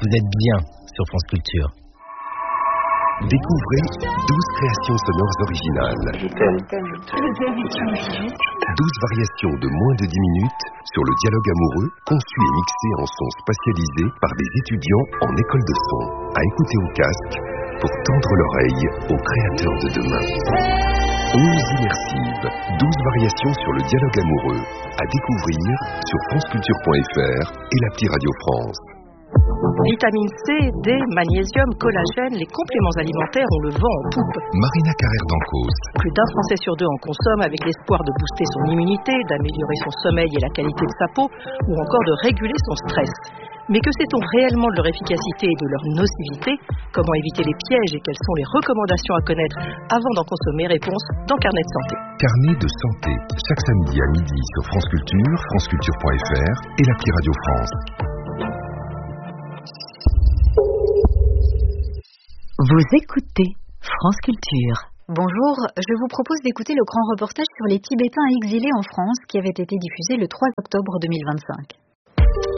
Vous êtes bien sur France Culture. Découvrez 12 créations sonores originales. 12 variations de moins de 10 minutes sur le dialogue amoureux, conçu et mixé en son spatialisé par des étudiants en école de son. À écouter au casque pour tendre l'oreille aux créateurs de demain. 11 immersives, 12 variations sur le dialogue amoureux. À découvrir sur franceculture.fr et l'appli Radio France. Vitamine C, D, magnésium, collagène, les compléments alimentaires, on le vend en poupe. Marina Carrère d'Ancos. Plus d'un Français sur deux en consomme avec l'espoir de booster son immunité, d'améliorer son sommeil et la qualité de sa peau, ou encore de réguler son stress. Mais que sait-on réellement de leur efficacité et de leur nocivité? Comment éviter les pièges et quelles sont les recommandations à connaître avant d'en consommer? Réponse dans Carnet de santé. Carnet de santé, chaque samedi à midi sur France Culture, franceculture.fr et l'appli Radio France. Vous écoutez France Culture. Bonjour, je vous propose d'écouter le grand reportage sur les Tibétains exilés en France qui avait été diffusé le 3 octobre 2025.